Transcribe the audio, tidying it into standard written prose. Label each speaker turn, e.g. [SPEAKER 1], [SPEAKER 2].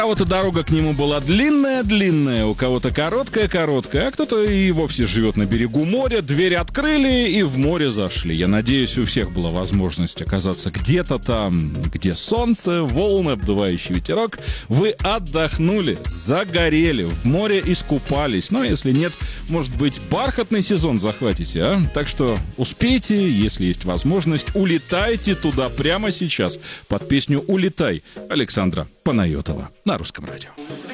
[SPEAKER 1] А вот и дорога к нему была длинная-длинная, у кого-то короткая-короткая, а кто-то и вовсе живет на берегу моря. Дверь открыли и в море зашли. Я надеюсь, у всех была возможность оказаться где-то там, где солнце, волны, обдувающий ветерок. Вы отдохнули, загорели, в море искупались. Но если нет, может быть, бархатный сезон захватите, а? Так что успейте, если есть возможность, улетайте туда прямо сейчас под песню «Улетай» Александра Панайотова на Русском радио.